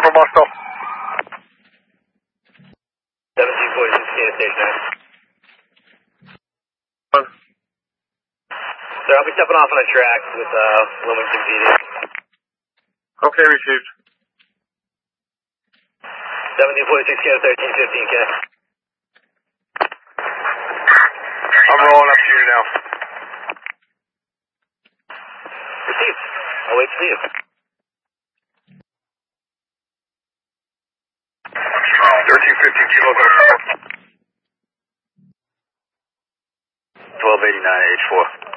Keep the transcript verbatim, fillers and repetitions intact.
from Boston. seventeen forty-six, Kansas Station. Sir, I'll be stepping off on a track with uh, Wilmington P D. Okay, received. seventeen forty-six, Kansas thirteen fifteen, K. I'm rolling up to you now. Received. I'll wait to see you. thirteen fifteen, Kilo. twelve eighty-nine, H four.